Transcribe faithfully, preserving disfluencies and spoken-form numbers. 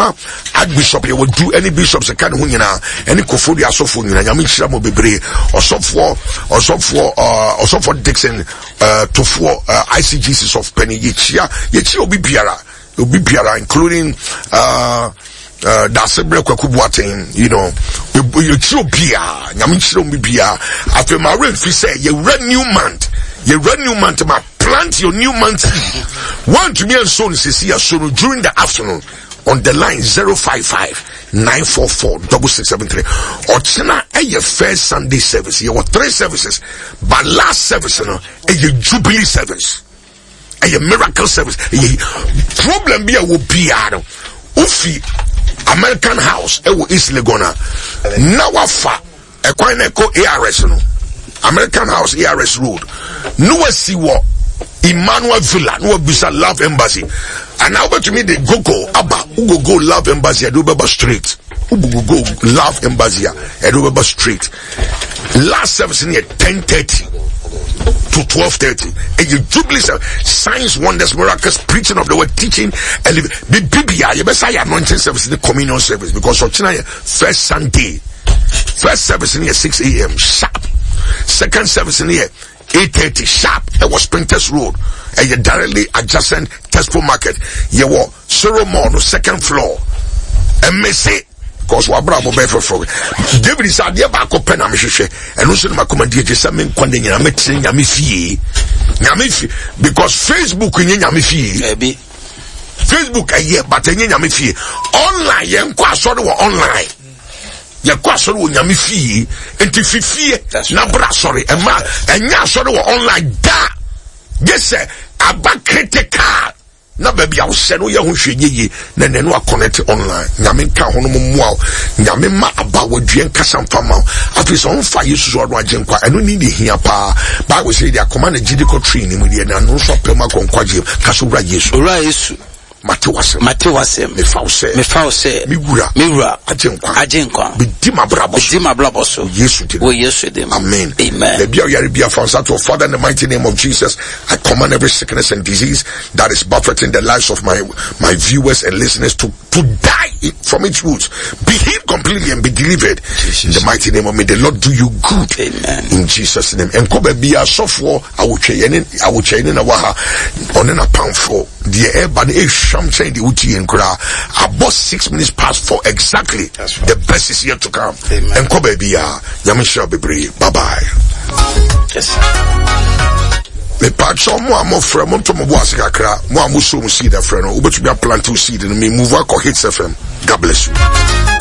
former Archbishop, you will do any bishops a kind of hunyina, any kofodia sofunyina, Yamichira mo bebre, or some for, or some for, uh, or some for Dixon, uh, to for, uh, I C G Cs of Penny, Yichia, Yichia will be Piara, will be Piara, including, uh, Uh, that's a break you know, you true beer, Yamichiro beer. After my rent, we say, you run new month, you run new month, ma plant your new month. One to me and son is here, so during the afternoon on the line zero five five nine four four double six seven three. Or China, a your first Sunday service, you have three services, but last service, you know, a your Jubilee service, a your miracle service. Problem be a will be out of Ufi. American House ewo East Legona na wafa ekwan na ko A R S no American House A R S Road no wasi wo Emmanuel Villa no bisa Love Embassy and now to me the go go aba go go Love Embassy Edobeba Street go go Love Embassy Edobeba Street last service near ten thirty to twelve thirty. And you Jubilee signs, wonders, miracles, preaching of the word, teaching, and the B B I, you best say anointing service, the communion service, because of China, first Sunday, first service in here six a m sharp, second service in here eight thirty sharp. It was Sprinters Road, and you directly adjacent Tesco Market. You were Cyril Mall, second floor, and me say. Because we are bravo better for David is out there back up and I'm sure and also my command is something condemning I'm saying Yamifi Yamifi because Facebook in Yamifi Facebook a year but in Yamifi online yen kwa sorry online ye kwa sorry Yamifi and Tififi na bra sorry and ma and ya sorry online da yes sir about critical na baby I say no ye ho hwenye na ne no connect online nyame nka ho no mo nyame ma aba waduen kasa mfama afi so on fa yesu so do agenkwa eno ni de hia pa Bible say they command a judicial tree ni mu de na no so pema konkwaje kaso bra yesu ora yesu Matewase Matewase me fause me fause me gura me gura agenkwa agenkwa be di mabrabo di mabrabo so yesu de o yesu de amen amen the bia yare bia fansa to Father in the mighty name of Jesus I command every sickness and disease that is buffeting the lives of my my viewers and listeners to to die from its roots, be healed completely and be delivered Jesus. In the mighty name of me the Lord do you good amen in Jesus name and ko be bia sofo awotwe I will chain in a waha on a pound for the air but I'm saying the Uti and Kura about six minutes past four exactly. That's right. The best is yet to come. Amen. And Kobe Bia, Yamisha Bibri, bye bye. Yes. Me patch on more more from Montomo Wasaka, more Musu seed a friend, or which be a plant to seed and me move up or hits F M. God bless you.